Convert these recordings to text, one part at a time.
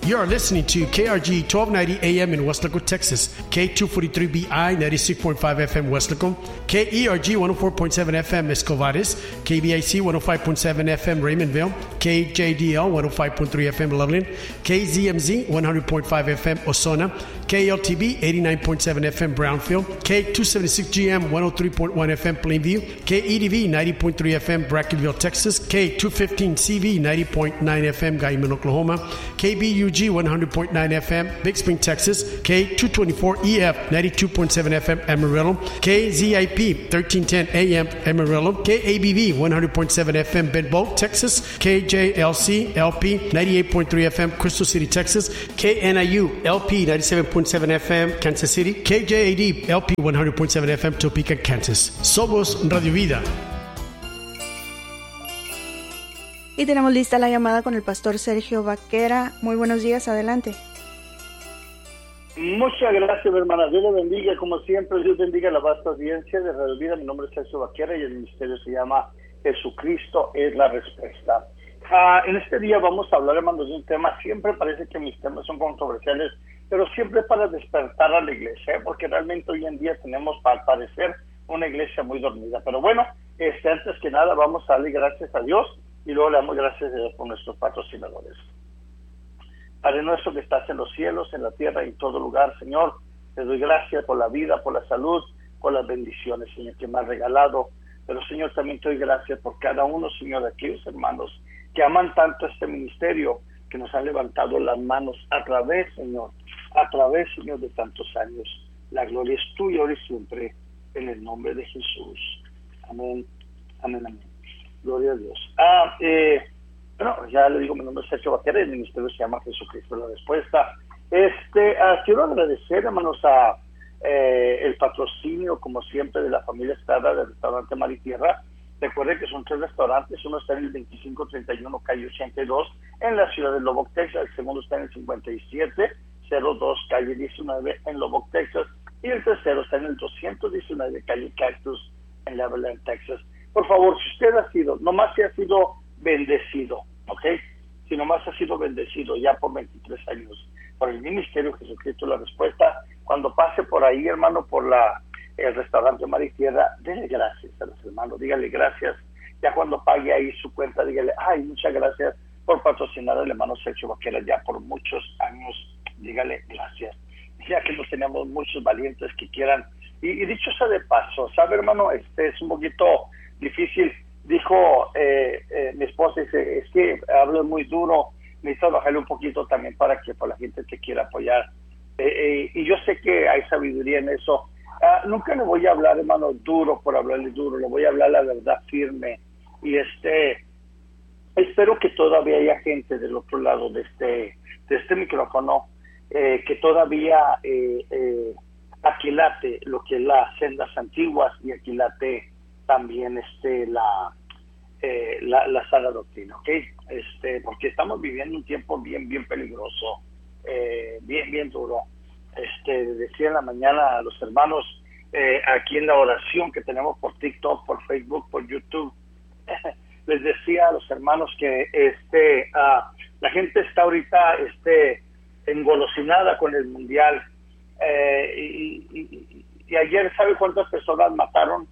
You are listening to KRG 1290 AM in Westlaco, Texas, K243BI 96.5 FM Westlaco, KERG 104.7 FM Escovares, KBIC 105.7 FM Raymondville, KJDL 105.3 FM Loveland, KZMZ 100.5 FM Osona, KLTB 89.7 FM Brownfield, K276GM 103.1 FM Plainview, KEDV 90.3 FM Brackenville, Texas, K215CV 90.9 FM Guyman, Oklahoma, KBUG 100.9 FM Big Spring, Texas, K224EF 92.7 FM Amarillo, KZIP 1310 AM Amarillo, KABV 100.7 FM Benbow, Texas, KJLC LP 98.3 FM Crystal City, Texas, KNIU LP 97.7 FM Kansas City, KJAD LP 100.7 FM Topeka, Kansas. Somos Radio Vida. Y tenemos lista la llamada con el pastor Sergio Vaquera. Muy buenos días, adelante. Muchas gracias, mi hermana. Dios le bendiga, como siempre. Dios bendiga la vasta audiencia de Radio Vida. Mi nombre es Sergio Vaquera y el ministerio se llama Jesucristo es la respuesta. En este día vamos a hablar, hermanos, de un tema. Siempre parece que mis temas son controversiales, pero siempre para despertar a la iglesia, porque realmente hoy en día tenemos, para parecer, una iglesia muy dormida. Pero bueno, antes que nada vamos a darle gracias a Dios y luego le damos gracias a Dios por nuestros patrocinadores. Padre nuestro que estás en los cielos, en la tierra y en todo lugar, Señor, te doy gracias por la vida, por la salud, por las bendiciones, Señor, que me has regalado. Pero, Señor, también te doy gracias por cada uno, Señor, de aquellos hermanos que aman tanto este ministerio, que nos han levantado las manos a través, Señor, de tantos años. La gloria es tuya ahora y siempre, en el nombre de Jesús. Amén, amén, amén. Gloria a Dios. Bueno, ya le digo, mi nombre es Sergio Vaquera y el ministerio se llama Jesucristo la respuesta. Quiero agradecer, hermanos, el patrocinio, como siempre, de la familia Estrada del restaurante Mar y Tierra. Recuerden que son 3 restaurantes. Uno está en el 2531 calle 82 en la ciudad de Lubbock, Texas. El segundo está en el 5702 calle 19 en Lubbock, Texas. Y el tercero está en el 219 calle Cactus en Levelland, Texas. Por favor, si usted nomás se ha sido bendecido, ¿ok? Si nomás ha sido bendecido ya por 23 años por el ministerio Jesucristo la respuesta, cuando pase por ahí, hermano, por el restaurante Mar y Tierra, denle gracias a los hermanos, dígale gracias. Ya cuando pague ahí su cuenta, dígale, muchas gracias por patrocinar al hermano Sergio Vaquera ya por muchos años, dígale gracias. Ya que nos tenemos muchos valientes que quieran, y dicho sea de paso, ¿sabe, hermano? Es un poquito difícil. Dijo mi esposa, dice, es que hablo muy duro, necesito bajarle un poquito también para que la gente te quiera apoyar. Y yo sé que hay sabiduría en eso. Nunca le voy a hablar, hermano, duro por hablarle duro, le voy a hablar la verdad firme. Y espero que todavía haya gente del otro lado de este micrófono que todavía aquilate lo que es las sendas antiguas y aquilate también la sana doctrina, ¿ok? Porque estamos viviendo un tiempo bien peligroso, bien duro. Decía en la mañana a los hermanos aquí en la oración que tenemos por TikTok, por Facebook, por YouTube, les decía a los hermanos que la gente está ahorita engolosinada con el mundial, y ayer, ¿sabe cuántas personas mataron?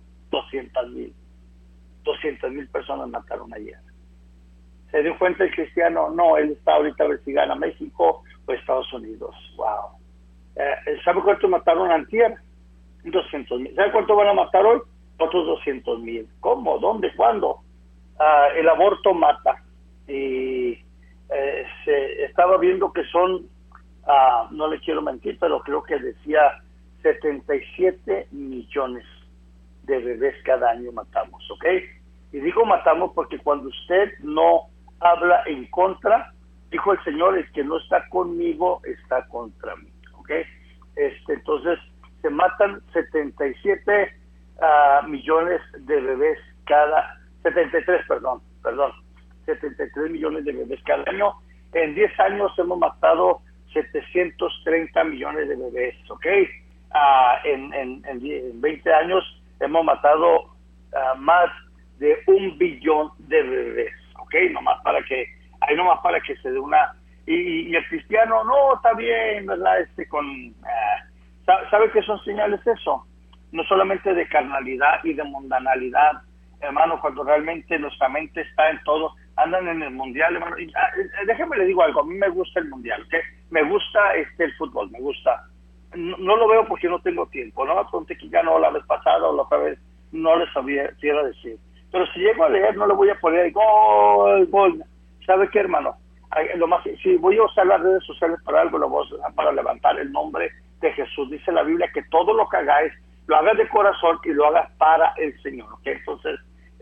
200,000 personas mataron ayer. Se dio cuenta el cristiano, no, él está ahorita a ver si gana México o Estados Unidos. Wow. ¿Sabe cuánto mataron antier? 200,000. ¿Sabe cuánto van a matar hoy? Otros 200,000. ¿Cómo? ¿Dónde? ¿Cuándo? El aborto mata. Y se estaba viendo que son, no le quiero mentir, pero creo que decía 77 millones de bebés cada año matamos, ¿ok? Y digo matamos porque cuando usted no habla en contra, dijo el Señor, el que no está conmigo está contra mí, ¿ok? Entonces se matan 77 millones de bebés 73 millones de bebés cada año. En 10 años hemos matado 730 millones de bebés, ¿ok? En 20 años hemos matado más de 1 billón de bebés, ¿ok? Nomás para que se dé una y el cristiano, no, está bien, ¿verdad? ¿Sabe qué son señales eso? No solamente de carnalidad y de mundanalidad, hermano, cuando realmente nuestra mente está en todo, andan en el mundial, hermano. Déjeme le digo algo, a mí me gusta el mundial, ¿ok? Me gusta el fútbol, me gusta. No lo veo porque no tengo tiempo, ¿no? Conté que ganó la vez pasada o la otra vez, no les quiero decir. Pero si llego a leer, no le voy a poner gol, gol. ¿Sabe qué, hermano? Si voy a usar las redes sociales para algo, lo voy a usar para levantar el nombre de Jesús. Dice la Biblia que todo lo que hagáis, lo hagas de corazón y lo hagas para el Señor, ¿ok? Entonces,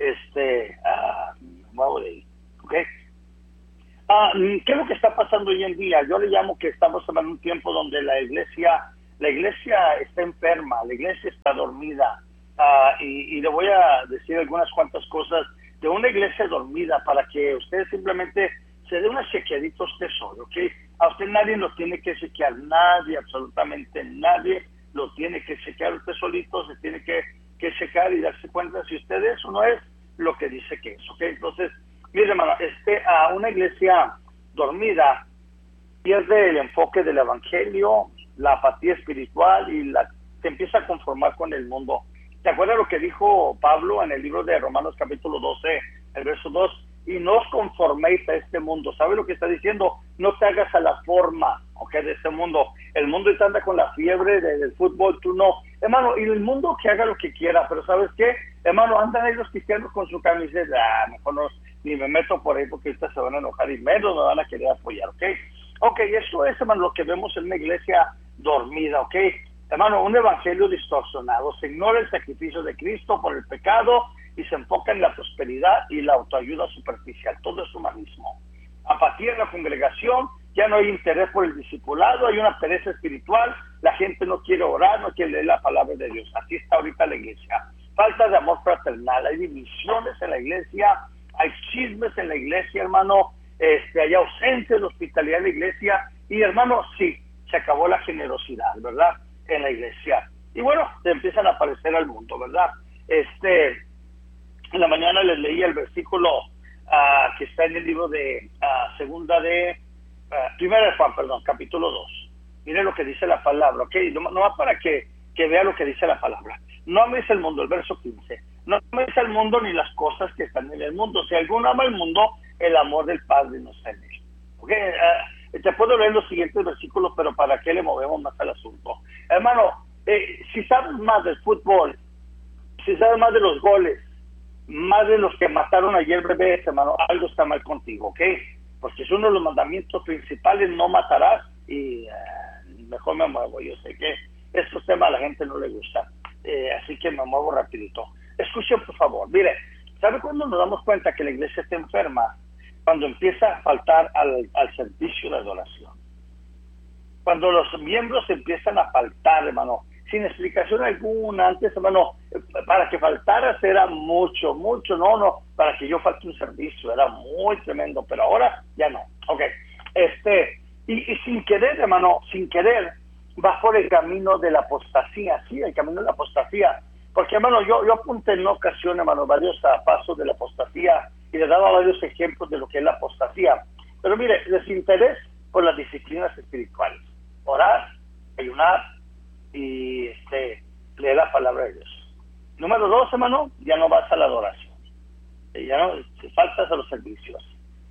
vamos de ahí, ¿ok? ¿Qué es lo que está pasando hoy en día? Yo le llamo que estamos en un tiempo donde la iglesia está enferma, la iglesia está dormida, y le voy a decir algunas cuantas cosas de una iglesia dormida para que usted simplemente se dé una chequeadita usted solo, ¿ok? A usted nadie lo tiene que chequear, nadie, absolutamente nadie lo tiene que chequear, usted solito se tiene que checar y darse cuenta si usted es o no es lo que dice que es, ¿ok? Entonces, mire, hermano, a una iglesia dormida pierde el enfoque del evangelio, la apatía espiritual y se empieza a conformar con el mundo. ¿Te acuerdas lo que dijo Pablo en el libro de Romanos capítulo 12, el verso 2? Y no os conforméis a este mundo. ¿Sabe lo que está diciendo? No te hagas a la forma, ¿ok?, de este mundo. El mundo está anda con la fiebre del fútbol, tú no. Hermano, y el mundo que haga lo que quiera, pero ¿sabes qué? Hermano, andan ahí los cristianos con su camiseta. Mejor no, ni me meto por ahí porque ahorita se van a enojar y menos me van a querer apoyar, ¿ok? Ok, eso es, hermano, lo que vemos en una iglesia dormida, ¿ok? Hermano, un evangelio distorsionado. Se ignora el sacrificio de Cristo por el pecado y se enfoca en la prosperidad y la autoayuda superficial. Todo es humanismo. Apatía en la congregación, ya no hay interés por el discipulado, hay una pereza espiritual, la gente no quiere orar, no quiere leer la palabra de Dios. Así está ahorita la iglesia. Falta de amor fraternal, hay divisiones en la iglesia, hay chismes en la iglesia, hermano, hay ausencia de hospitalidad en la iglesia, y hermano, sí, se acabó la generosidad, ¿verdad?, en la iglesia. Y bueno, se empiezan a aparecer al mundo, ¿verdad? En la mañana les leí el versículo que está en el libro de Primera de Juan, capítulo 2. Miren lo que dice la palabra, ¿ok? No más para que vea lo que dice la palabra. No améis el mundo, el verso 15. No améis el mundo ni las cosas que están en el mundo. Si alguno ama el mundo, el amor del Padre no está en él. ¿Ok? Te puedo leer los siguientes versículos, pero ¿para qué le movemos más al asunto? Hermano, si sabes más del fútbol, si sabes más de los goles, más de los que mataron ayer bebés, hermano, algo está mal contigo, ¿ok? Porque es uno de los mandamientos principales, no matarás, y mejor me muevo. Yo sé que estos temas a la gente no le gustan, así que me muevo rapidito. Escuchen, por favor. Mire, ¿sabe cuándo nos damos cuenta que la iglesia está enferma? Cuando empieza a faltar al servicio de adoración. Cuando los miembros empiezan a faltar, hermano, sin explicación alguna. Antes, hermano, para que faltaras era mucho, no, para que yo falte un servicio, era muy tremendo, pero ahora ya no. Ok, y sin querer, hermano, va por el camino de la apostasía, sí, el camino de la apostasía, porque, hermano, yo apunté en una ocasión, hermano, varios pasos de la apostasía, y le daba varios ejemplos de lo que es la apostasía, pero mire, desinterés por las disciplinas espirituales, orar, ayunar, y leer la palabra de Dios. Número 2, hermano, ya no vas a la adoración, ya no faltas a los servicios.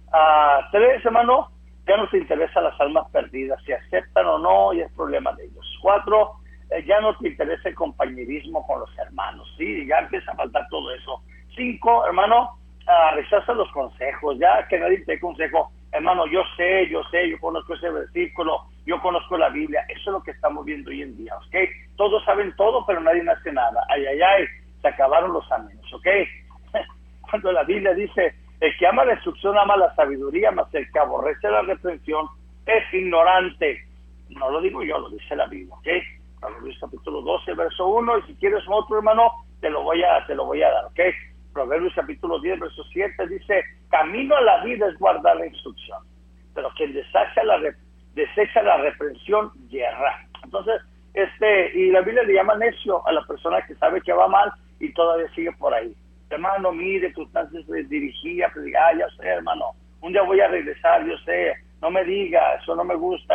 3, hermano, ya no te interesan las almas perdidas, si aceptan o no, y es problema de ellos. 4, ya no te interesa el compañerismo con los hermanos, sí, ya empieza a faltar todo eso. 5, hermano, rechaza los consejos, ya que nadie te dé consejo. Hermano, yo sé, yo conozco ese versículo, yo conozco la Biblia. Eso es lo que estamos viendo hoy en día, ¿ok? Todos saben todo, pero nadie hace nada. Ay, se acabaron los amenes, ¿ok? Cuando la Biblia dice, el que ama la instrucción ama la sabiduría, mas el que aborrece la reprensión es ignorante. No lo digo yo, lo dice la Biblia, ¿ok? Proverbios capítulo 12, verso 1, y si quieres otro, hermano, te lo voy a dar, ¿ok? Proverbios capítulo 10, verso 7 dice, camino a la vida es guardar la instrucción, pero quien desecha la reprensión yerra. Entonces, y la Biblia le llama necio a la persona que sabe que va mal y todavía sigue por ahí. Hermano, mire, tú estás dirigida, ya sé, hermano, un día voy a regresar, yo sé, no me diga, eso no me gusta.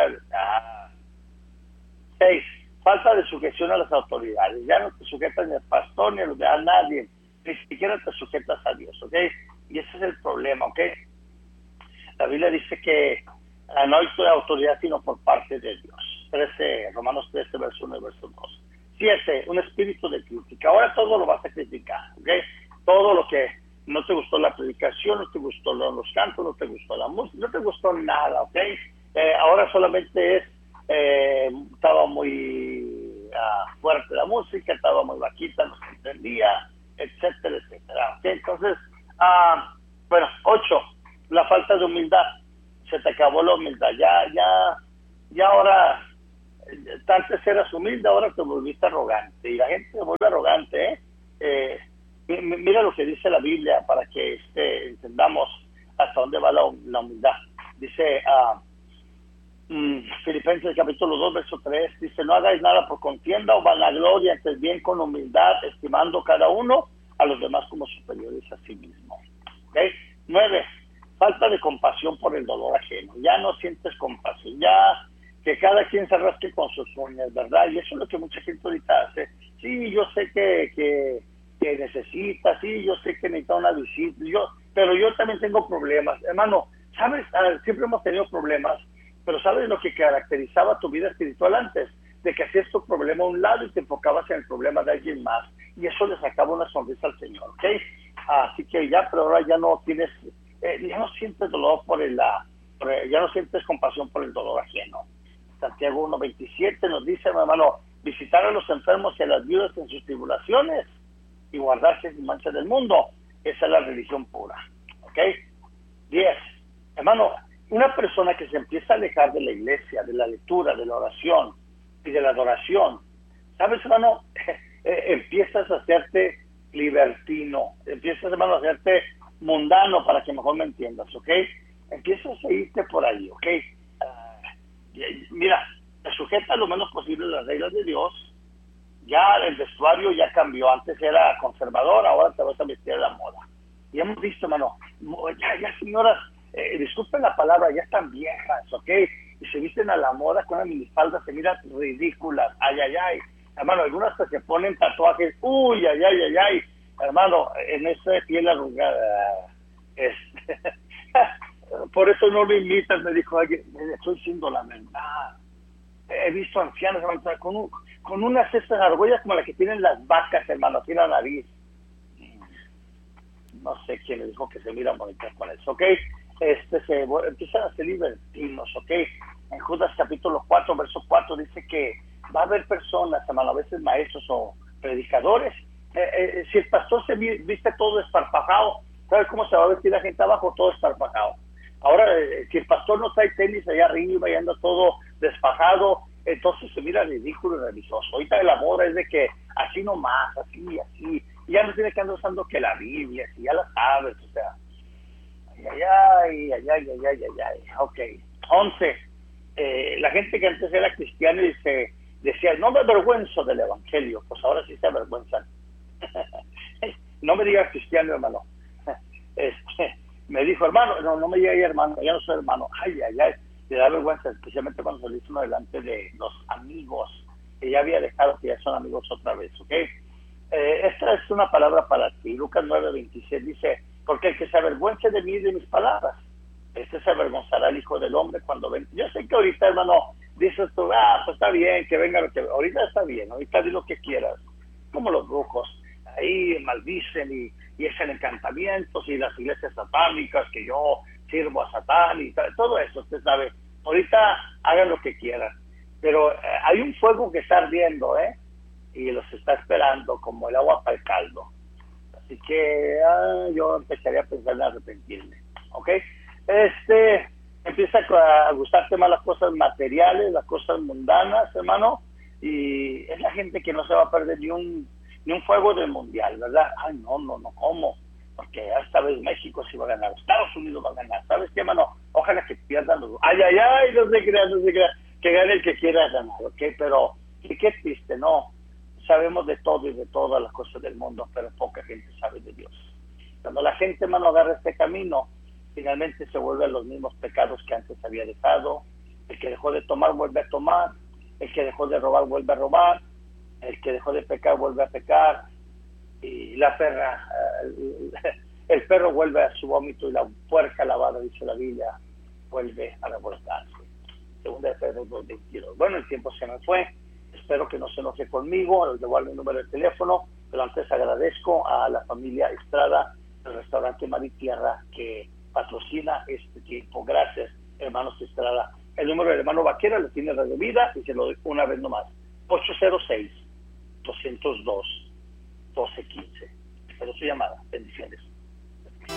6, falta de sujeción a las autoridades. Ya no te sujetas ni al pastor ni a nadie, ni siquiera te sujetas a Dios, ¿ok? Y ese es el problema, ¿ok? La Biblia dice que no hay autoridad sino por parte de Dios. Romanos 13, verso 1 y verso 2. 7, un espíritu de crítica. Ahora todo lo vas a criticar, ¿ok? Todo lo que no te gustó la predicación, no te gustó los cantos, no te gustó la música, no te gustó nada, ¿ok? Ahora solamente estaba muy fuerte la música, estaba muy bajita, no se entendía, etcétera, etcétera, ¿ok? Entonces, bueno, 8, la falta de humildad. Se te acabó la humildad, ya ahora, antes eras humilde, ahora te volviste arrogante, y la gente se vuelve arrogante, mira lo que dice la Biblia para que entendamos hasta dónde va la humildad. Dice Filipenses capítulo 2, verso 3, dice: no hagáis nada por contienda o vanagloria, antes bien con humildad, estimando cada uno a los demás como superiores a sí mismo. ¿Okay? 9, falta de compasión por el dolor ajeno. Ya no sientes compasión, ya que cada quien se rasque con sus uñas, ¿verdad? Y eso es lo que mucha gente ahorita hace. Sí, yo sé que necesita, sí, yo sé que necesita una visita, pero yo también tengo problemas. Hermano, ¿sabes? Siempre hemos tenido problemas, pero ¿sabes lo que caracterizaba tu vida espiritual antes? De que hacías tu problema a un lado y te enfocabas en el problema de alguien más, y eso le sacaba una sonrisa al Señor, ¿ok? Así que pero ahora ya no tienes, ya no sientes dolor ya no sientes compasión por el dolor ajeno. Santiago 1:27 nos dice, hermano, visitar a los enfermos y a las viudas en sus tribulaciones y guardarse sin mancha del mundo. Esa es la religión pura, ¿ok? 10, hermano, una persona que se empieza a alejar de la iglesia, de la lectura, de la oración y de la adoración, ¿sabes, hermano? Empiezas a hacerte libertino, empiezas, hermano, a hacerte mundano, para que mejor me entiendas, ¿ok? Empiezas a irte por ahí, ¿ok? Mira, te sujeta lo menos posible las reglas de Dios. Ya el vestuario ya cambió, antes era conservador, ahora te vas a vestir a la moda. Y hemos visto, hermano, ya señoras, disculpen la palabra, ya están viejas, ¿ok? Y se visten a la moda con una minifalda, se miran ridículas, ay, hermano, algunas se ponen tatuajes, uy, ay, hermano, en esa piel arrugada, por eso no lo imitas, me dijo alguien, estoy diciendo la verdad. He visto ancianos, hermano, con unas estas argollas como las que tienen las vacas, hermano, aquí en la nariz. No sé quién le dijo que se mira bonitas con eso, ¿ok? Empiezan a ser libertinos, ¿ok? En Judas capítulo 4, verso 4 dice que va a haber personas, hermano, a veces maestros o predicadores. Si el pastor se viste todo esparpajado, ¿sabes cómo se va a vestir la gente abajo? Todo esparpajado. Ahora, si el pastor no trae tenis allá arriba y anda todo despajado, entonces se mira ridículo y religioso. Ahorita la moda es de que así nomás, así, y ya no tiene que andar usando que la Biblia, si ya la sabes, o sea, ay, ok. 11, la gente que antes era cristiana y decía, no me avergüenzo del evangelio, pues ahora sí se avergüenzan. No me digas cristiano, hermano. Me dijo, hermano, no me diga hermano, ya no soy hermano. Ay, le da vergüenza, especialmente cuando se lo hizo delante de los amigos que ya había dejado, que ya son amigos otra vez, ¿ok? Esta es una palabra para ti. Lucas 9:26 dice, porque el que se avergüence de mí y de mis palabras, se avergonzará el Hijo del Hombre cuando venga. Yo sé que ahorita, hermano, dices tú, pues está bien, que venga lo que... Ahorita está bien, ahorita di lo que quieras. Como los brujos, ahí maldicen y hacen encantamientos, y las iglesias satánicas, que yo sirvo a Satán y todo eso, usted sabe. Ahorita hagan lo que quieran, pero hay un fuego que está ardiendo, y los está esperando como el agua para el caldo. Así que yo empezaría a pensar en arrepentirme, ¿ok? Empieza a gustarte más las cosas materiales, las cosas mundanas, hermano, y es la gente que no se va a perder ni un fuego del mundial, ¿verdad? Ay, no, ¿cómo? Porque esta vez México sí va a ganar, Estados Unidos va a ganar, ¿sabes qué, hermano? Ojalá que pierdan los... Ay, no se crea, que gane el que quiera ganar, ¿ok? Pero, qué triste, ¿no? Sabemos de todo y de todas las cosas del mundo, pero poca gente sabe de Dios. Cuando la gente, hermano, agarra este camino, finalmente se vuelve a los mismos pecados que antes había dejado. El que dejó de tomar vuelve a tomar, el que dejó de robar vuelve a robar, el que dejó de pecar vuelve a pecar, y la perra, el perro vuelve a su vómito y la puerca lavada, dice la Biblia, vuelve a revolcarse. Segunda de Pedro 2:22. Bueno, el tiempo se me fue, espero que no se enoje conmigo, les devuelvo mi número de teléfono, pero antes agradezco a la familia Estrada del restaurante Mar y Tierra que patrocina este tiempo. Gracias, hermanos Estrada. El número del hermano Vaquera lo tiene Radio Vida y se lo doy una vez nomás. 806-202-1215. Espero su llamada. Bendiciones.